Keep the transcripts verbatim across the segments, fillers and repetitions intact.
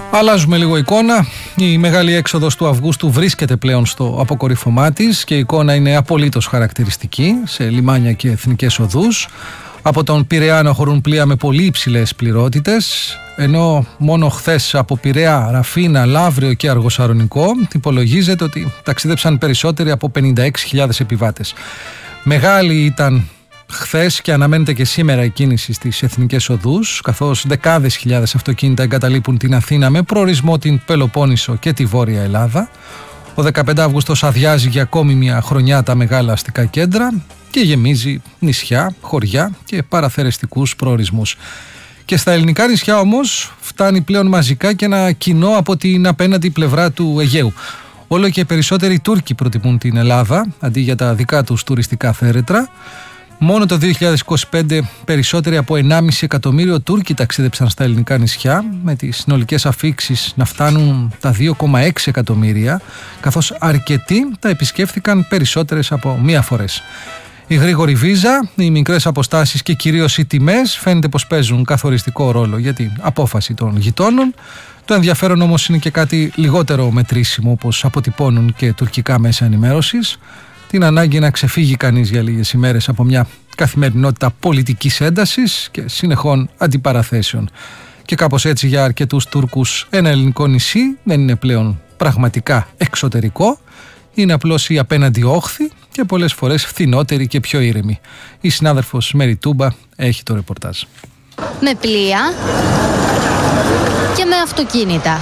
Αλλάζουμε λίγο εικόνα. Η μεγάλη έξοδος του Αυγούστου βρίσκεται πλέον στο αποκορύφωμά της και η εικόνα είναι απολύτως χαρακτηριστική σε λιμάνια και εθνικές οδούς. Από τον Πειραιά αναχωρούν πλοία με πολύ υψηλές πληρότητες, ενώ μόνο χθες από Πειραιά, Ραφίνα, Λαύριο και Αργοσαρονικό υπολογίζεται ότι ταξίδεψαν περισσότεροι από πενήντα έξι χιλιάδες επιβάτες. Μεγάλη ήταν χθες και αναμένεται και σήμερα η κίνηση στις εθνικές οδούς, καθώς δεκάδες χιλιάδες αυτοκίνητα εγκαταλείπουν την Αθήνα με προορισμό την Πελοπόννησο και τη Βόρεια Ελλάδα. Ο δεκαπέντε Αυγούστος αδειάζει για ακόμη μια χρονιά τα μεγάλα αστικά κέντρα και γεμίζει νησιά, χωριά και παραθερεστικούς προορισμούς. Και στα ελληνικά νησιά όμως φτάνει πλέον μαζικά και ένα κοινό από την απέναντι πλευρά του Αιγαίου. Όλο και περισσότεροι Τούρκοι προτιμούν την Ελλάδα αντί για τα δικά τους τουριστικά θέρετρα. Μόνο το δύο χιλιάδες είκοσι πέντε περισσότεροι από ενάμιση εκατομμύριο Τούρκοι ταξίδεψαν στα ελληνικά νησιά, με τις συνολικές αφίξεις να φτάνουν τα δύο κόμμα έξι εκατομμύρια, καθώς αρκετοί τα επισκέφθηκαν περισσότερες από μία φορές. Η γρήγορη βίζα, οι μικρές αποστάσεις και κυρίως οι τιμές φαίνεται πως παίζουν καθοριστικό ρόλο για την απόφαση των γειτόνων. Το ενδιαφέρον όμως είναι και κάτι λιγότερο μετρήσιμο, όπως αποτυπώνουν και τουρκικά μέσα ενημέρωσης. Την ανάγκη να ξεφύγει κανείς για λίγες ημέρες από μια καθημερινότητα πολιτικής έντασης και συνεχών αντιπαραθέσεων. Και κάπως έτσι για αρκετούς Τούρκους ένα ελληνικό νησί δεν είναι πλέον πραγματικά εξωτερικό, είναι απλώς η απέναντι όχθη και πολλές φορές φθηνότερη και πιο ήρεμη. Η συνάδελφος Μέρη Τούμπα έχει το ρεπορτάζ. Με πλοία και με αυτοκίνητα.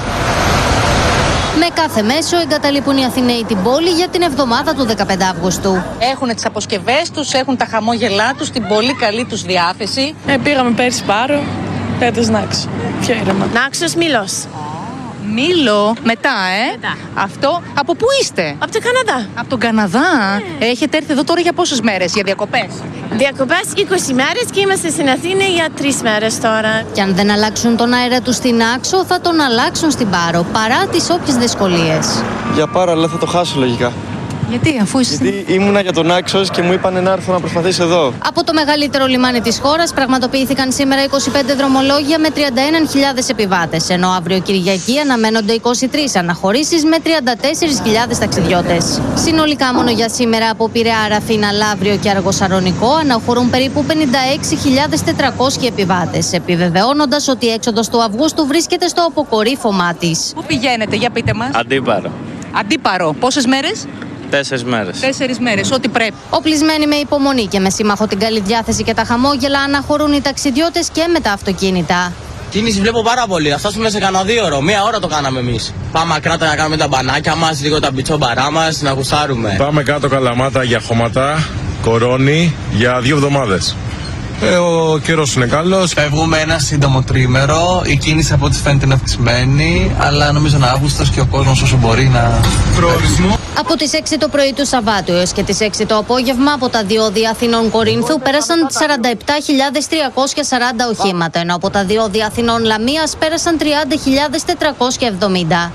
Με κάθε μέσο εγκαταλείπουν οι Αθηναίοι την πόλη για την εβδομάδα του δεκαπέντε Αυγούστου. Έχουν τις αποσκευές τους, έχουν τα χαμόγελά τους, την πολύ καλή τους διάθεση. Ε, πήγαμε πέρσι Πάρο, φέτος Νάξο. Πιο ήρεμα. Νάξος, Μήλος. Μήλο, μετά, ε. Μετά. Αυτό, από πού είστε? Από τον Καναδά. Από τον Καναδά. Yeah. Έχετε έρθει εδώ τώρα για πόσες μέρες, για διακοπές? Διακοπές είκοσι μέρες και είμαστε στην Αθήνα για τρεις μέρες τώρα. Και αν δεν αλλάξουν τον αέρα τους στην Άξο, θα τον αλλάξουν στην Πάρο, παρά τις όποιες δυσκολίες. Για Πάρο, αλλά θα το χάσω λογικά. Γιατί, αφού είσαι. Γιατί ήμουνα για τον Άξος και μου είπανε να έρθω να προσπαθήσω εδώ. Από το μεγαλύτερο λιμάνι της χώρας πραγματοποιήθηκαν σήμερα είκοσι πέντε δρομολόγια με τριάντα ένα χιλιάδες επιβάτες, ενώ αύριο Κυριακή αναμένονται είκοσι τρεις αναχωρήσεις με τριάντα τέσσερις χιλιάδες ταξιδιώτες. Συνολικά μόνο για σήμερα από Πειραιά, Ραφίνα, Λαύριο και Αργοσαρονικό αναχωρούν περίπου πενήντα έξι χιλιάδες τετρακόσιοι επιβάτες, επιβεβαιώνοντας ότι η έξοδος του Αυγούστου βρίσκεται στο αποκορύφωμά της. Πού πηγαίνετε, για πείτε μας? Αντίπαρο. Αντίπαρο. Πόσες μέρες? Τέσσερις μέρες. Τέσσερις μέρες, ό,τι πρέπει. Οπλισμένοι με υπομονή και με σύμμαχο την καλή διάθεση και τα χαμόγελα αναχωρούν οι ταξιδιώτες και με τα αυτοκίνητα. Κίνηση βλέπω πάρα πολύ. Θα φτάσουμε σε κανένα δύο ώρο. Μία ώρα το κάναμε εμείς. Πάμε ακράτα να κάνουμε τα μπανάκια μας, λίγο τα μπιτσόμπαρά μας, να γουστάρουμε. Πάμε κάτω Καλαμάτα για χώματα, Κορώνη για δύο εβδομάδες. Ε, ο καιρός είναι καλός. Φεύγουμε ένα σύντομο τρίμερο. Η κίνηση από ό,τι φαίνεται είναι αυξημένη, αλλά νομίζω να Αύγουστος και ο κόσμος όσο μπορεί να. Προορισμό. Από τις έξι το πρωί του Σαββάτου έως και τις έξι το απόγευμα από τα διόδια Αθηνών Κορίνθου πέρασαν σαράντα επτά χιλιάδες τριακόσια σαράντα οχήματα, ενώ από τα διόδια Αθηνών Λαμίας πέρασαν τριάντα χιλιάδες τετρακόσια εβδομήντα.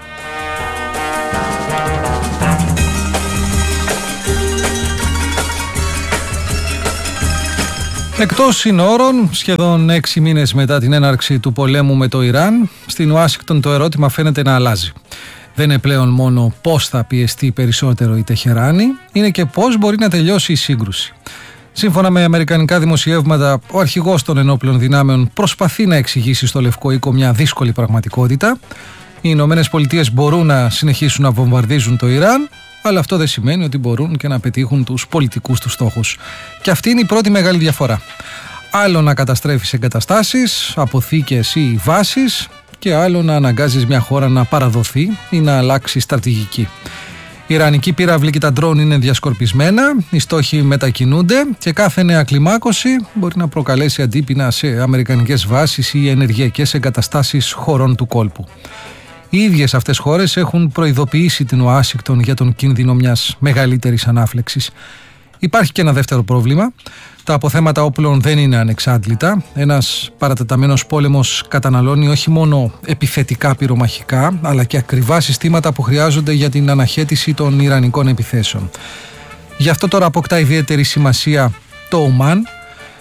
Εκτός συνόρων, σχεδόν έξι μήνες μετά την έναρξη του πολέμου με το Ιράν, στην Ουάσιγκτον το ερώτημα φαίνεται να αλλάζει. Δεν είναι πλέον μόνο πώς θα πιεστεί περισσότερο η Τεχεράνη, είναι και πώς μπορεί να τελειώσει η σύγκρουση. Σύμφωνα με αμερικανικά δημοσιεύματα, ο αρχηγός των ενόπλων δυνάμεων προσπαθεί να εξηγήσει στο Λευκό Οίκο μια δύσκολη πραγματικότητα. Οι Ηνωμένες Πολιτείες μπορούν να συνεχίσουν να βομβαρδίζουν το Ιράν, αλλά αυτό δεν σημαίνει ότι μπορούν και να πετύχουν τους πολιτικούς τους στόχους. Και αυτή είναι η πρώτη μεγάλη διαφορά. Άλλο να καταστρέφεις εγκαταστάσεις, αποθήκες ή βάσεις, και άλλο να αναγκάζεις μια χώρα να παραδοθεί ή να αλλάξει στρατηγική. Η ιρανική πύραυλη και τα ντρόν είναι διασκορπισμένα, οι στόχοι μετακινούνται και κάθε νέα κλιμάκωση μπορεί να προκαλέσει αντίπεινα σε αμερικανικές βάσεις ή ενεργειακές εγκαταστάσεις χωρών του κόλπου. Οι ίδιες αυτές χώρες έχουν προειδοποιήσει την Ουάσιγκτον για τον κίνδυνο μιας μεγαλύτερης ανάφλεξης. Υπάρχει και ένα δεύτερο πρόβλημα. Τα αποθέματα όπλων δεν είναι ανεξάντλητα. Ένας παρατεταμένος πόλεμος καταναλώνει όχι μόνο επιθετικά πυρομαχικά, αλλά και ακριβά συστήματα που χρειάζονται για την αναχέτηση των ιρανικών επιθέσεων. Γι' αυτό τώρα αποκτά ιδιαίτερη σημασία το Ομάν,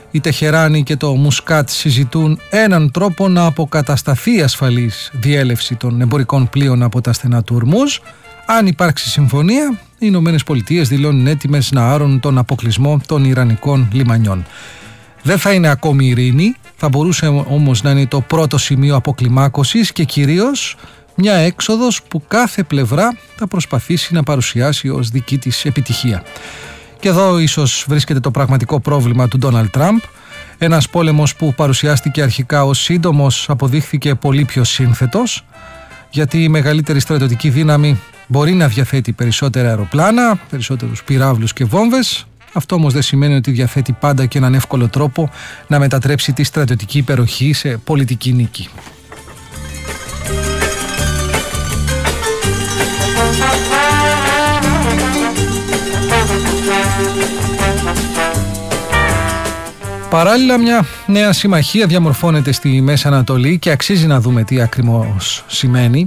Η Τεχεράνη και το Μουσκάτ συζητούν έναν τρόπο να αποκατασταθεί ασφαλής διέλευση των εμπορικών πλοίων από τα στενά του Ορμούζ. Αν υπάρξει συμφωνία, οι Ηνωμένες Πολιτείες δηλώνουν έτοιμες να άρουν τον αποκλεισμό των ιρανικών λιμανιών. Δεν θα είναι ακόμη ειρήνη, θα μπορούσε όμως να είναι το πρώτο σημείο αποκλιμάκωσης και κυρίως μια έξοδος που κάθε πλευρά θα προσπαθήσει να παρουσιάσει ως δική της επιτυχία. Και εδώ ίσως βρίσκεται το πραγματικό πρόβλημα του Ντόναλντ Τραμπ. Ένας πόλεμος που παρουσιάστηκε αρχικά ως σύντομος αποδείχθηκε πολύ πιο σύνθετος, γιατί η μεγαλύτερη στρατιωτική δύναμη μπορεί να διαθέτει περισσότερα αεροπλάνα, περισσότερους πυράβλους και βόμβες. Αυτό όμως δεν σημαίνει ότι διαθέτει πάντα και έναν εύκολο τρόπο να μετατρέψει τη στρατιωτική υπεροχή σε πολιτική νίκη. Παράλληλα, μια νέα συμμαχία διαμορφώνεται στη Μέση Ανατολή και αξίζει να δούμε τι ακριβώς σημαίνει.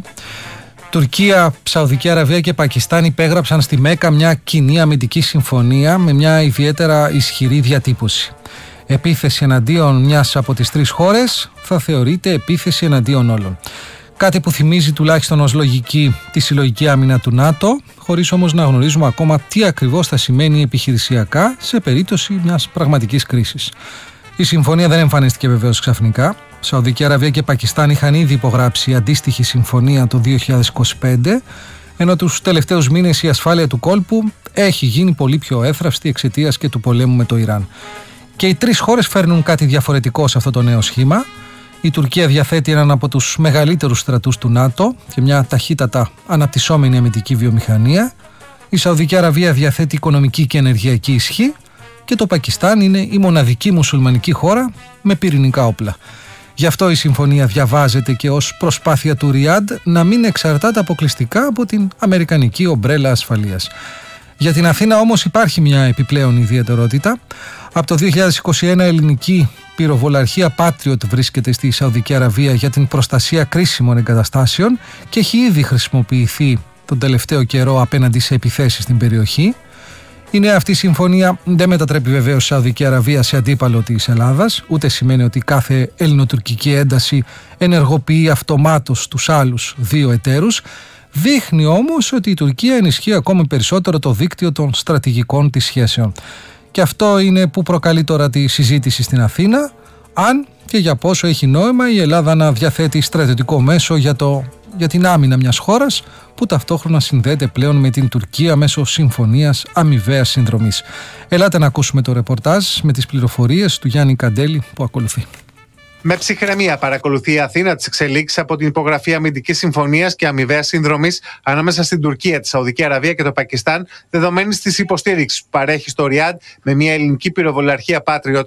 Τουρκία, Σαουδική Αραβία και Πακιστάν υπέγραψαν στη Μέκα μια κοινή αμυντική συμφωνία με μια ιδιαίτερα ισχυρή διατύπωση. Επίθεση εναντίον μιας από τις τρεις χώρες θα θεωρείται επίθεση εναντίον όλων. Κάτι που θυμίζει τουλάχιστον ως λογική τη συλλογική άμυνα του ΝΑΤΟ, χωρίς όμως να γνωρίζουμε ακόμα τι ακριβώς θα σημαίνει επιχειρησιακά σε περίπτωση μιας πραγματικής κρίσης. Η συμφωνία δεν εμφανίστηκε βεβαίως ξαφνικά. Σαουδική Αραβία και Πακιστάν είχαν ήδη υπογράψει αντίστοιχη συμφωνία το δύο χιλιάδες είκοσι πέντε, ενώ τους τελευταίους μήνες η ασφάλεια του κόλπου έχει γίνει πολύ πιο εύθραυστη εξαιτίας και του πολέμου με το Ιράν. Και οι τρεις χώρες φέρνουν κάτι διαφορετικό σε αυτό το νέο σχήμα. Η Τουρκία διαθέτει έναν από τους μεγαλύτερους στρατούς του ΝΑΤΟ και μια ταχύτατα αναπτυσσόμενη αμυντική βιομηχανία. Η Σαουδική Αραβία διαθέτει οικονομική και ενεργειακή ισχύ και το Πακιστάν είναι η μοναδική μουσουλμανική χώρα με πυρηνικά όπλα. Γι' αυτό η συμφωνία διαβάζεται και ως προσπάθεια του Ριάντ να μην εξαρτάται αποκλειστικά από την αμερικανική ομπρέλα ασφαλείας. Για την Αθήνα όμως υπάρχει μια επιπλέον ιδιαιτερότητα. Από το δύο χιλιάδες είκοσι ένα ελληνική πυροβολαρχία Patriot βρίσκεται στη Σαουδική Αραβία για την προστασία κρίσιμων εγκαταστάσεων και έχει ήδη χρησιμοποιηθεί τον τελευταίο καιρό απέναντι σε επιθέσεις στην περιοχή. Η νέα αυτή συμφωνία δεν μετατρέπει βεβαίως Σαουδική Αραβία σε αντίπαλο της Ελλάδας, ούτε σημαίνει ότι κάθε ελληνοτουρκική ένταση ενεργοποιεί αυτομάτως τους άλλους δύο εταίρους. Δείχνει όμως ότι η Τουρκία ενισχύει ακόμη περισσότερο το δίκτυο των στρατηγικών της σχέσεων. Και αυτό είναι που προκαλεί τώρα τη συζήτηση στην Αθήνα, αν και για πόσο έχει νόημα η Ελλάδα να διαθέτει στρατιωτικό μέσο για, το, για την άμυνα μιας χώρας που ταυτόχρονα συνδέεται πλέον με την Τουρκία μέσω συμφωνίας αμοιβαίας συνδρομής. Ελάτε να ακούσουμε το ρεπορτάζ με τις πληροφορίες του Γιάννη Καντέλη που ακολουθεί. Με ψυχραιμία παρακολουθεί η Αθήνα τις εξελίξεις από την υπογραφή αμυντικής συμφωνίας και αμοιβαίας συνδρομής ανάμεσα στην Τουρκία, τη Σαουδική Αραβία και το Πακιστάν, δεδομένης της υποστήριξης που παρέχει στο Ριάντ με μια ελληνική πυροβολαρχία Patriot.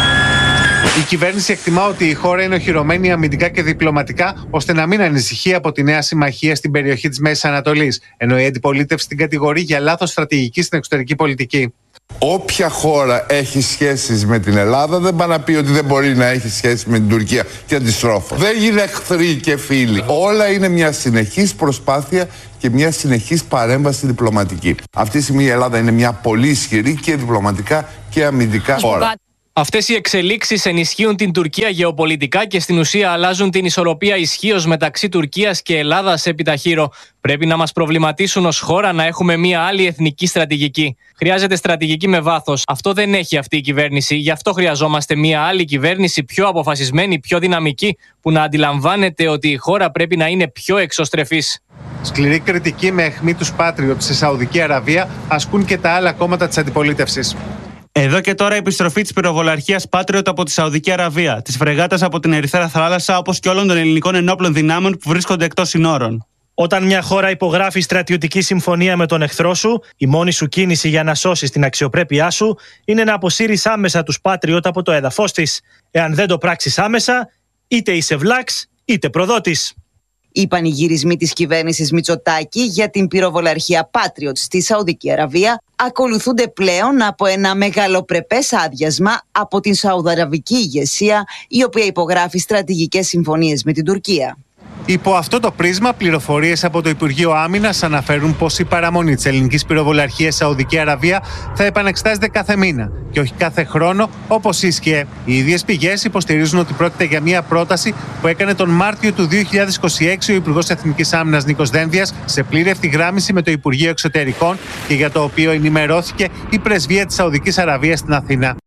Η κυβέρνηση εκτιμά ότι η χώρα είναι οχυρωμένη αμυντικά και διπλωματικά ώστε να μην ανησυχεί από τη νέα συμμαχία στην περιοχή της Μέσης Ανατολής, ενώ η αντιπολίτευση την κατηγορεί για λάθος στρατηγική στην εξωτερική πολιτική. Όποια χώρα έχει σχέσεις με την Ελλάδα δεν πάει να πει ότι δεν μπορεί να έχει σχέσεις με την Τουρκία και αντιστρόφως. Δεν είναι εχθροί και φίλοι. Όλα είναι μια συνεχής προσπάθεια και μια συνεχής παρέμβαση διπλωματική. Αυτή τη στιγμή η Ελλάδα είναι μια πολύ ισχυρή και διπλωματικά και αμυντικά χώρα. Αυτές οι εξελίξεις ενισχύουν την Τουρκία γεωπολιτικά και στην ουσία αλλάζουν την ισορροπία ισχύως μεταξύ Τουρκίας και Ελλάδας επί ταχύρω. Πρέπει να μας προβληματίσουν ως χώρα να έχουμε μια άλλη εθνική στρατηγική. Χρειάζεται στρατηγική με βάθος. Αυτό δεν έχει αυτή η κυβέρνιση. Γι' αυτό χρειαζόμαστε μια άλλη κυβέρνηση πιο αποφασισμένη, πιο δυναμική, που να αντιλαμβάνεται ότι η χώρα πρέπει να είναι πιο εξωστρεφής. Σκληρή κριτική με αιχμή τους Patriot στη Σαουδική Αραβία ασκούν και τα άλλα κόμματα της αντιπολίτευσης. Εδώ και τώρα η επιστροφή της πυροβολαρχίας Patriot από τη Σαουδική Αραβία, της φρεγάτας από την Ερυθρά Θάλασσα, όπως και όλων των ελληνικών ενόπλων δυνάμεων που βρίσκονται εκτός συνόρων. Όταν μια χώρα υπογράφει στρατιωτική συμφωνία με τον εχθρό σου, η μόνη σου κίνηση για να σώσεις την αξιοπρέπειά σου είναι να αποσύρεις άμεσα τους Patriot από το έδαφος της. Εάν δεν το πράξεις άμεσα, είτε είσαι βλάξ είτε προδότης. Οι πανηγυρισμοί της κυβέρνησης Μητσοτάκη για την πυροβολαρχία Patriot στη Σαουδική Αραβία ακολουθούνται πλέον από ένα μεγαλοπρεπές άδειασμα από την Σαουδαραβική ηγεσία, η οποία υπογράφει στρατηγικές συμφωνίες με την Τουρκία. Υπό αυτό το πρίσμα, πληροφορίες από το Υπουργείο Άμυνας αναφέρουν πως η παραμονή της ελληνικής πυροβολαρχίας στη Σαουδική Αραβία θα επανεξετάζεται κάθε μήνα και όχι κάθε χρόνο όπως ίσχυε. Οι ίδιες πηγές υποστηρίζουν ότι πρόκειται για μια πρόταση που έκανε τον Μάρτιο του δύο χιλιάδες είκοσι έξι ο Υπουργός Εθνικής Άμυνας Νίκος Δένδιας σε πλήρη ευθυγράμμιση με το Υπουργείο Εξωτερικών και για το οποίο ενημερώθηκε η Πρεσβεία της Σαουδικής Αραβίας στην Αθήνα.